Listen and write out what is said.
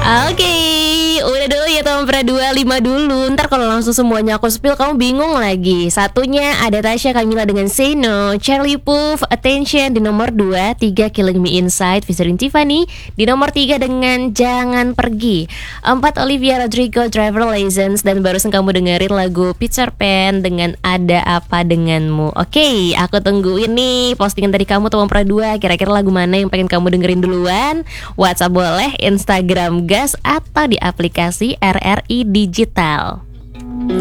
Oke, udah dulu ya teman Pra 25 dulu. Ntar kalau langsung semuanya aku spill kamu bingung lagi. Satunya ada Tasya Kamila dengan Say No, Charlie Puth Attention di nomor 2, 3 Killing Me Inside featuring Tiffany di nomor 3 dengan Jangan Pergi, 4 Olivia Rodrigo Driver License, dan barusan kamu dengerin lagu Peter Pan dengan Ada Apa Denganmu. Oke, aku tungguin nih postingan dari kamu teman Pra 2. Kira-kira lagu mana yang pengen kamu dengerin duluan? WhatsApp boleh, Instagram gas, atau di aplikasi RRI Digital.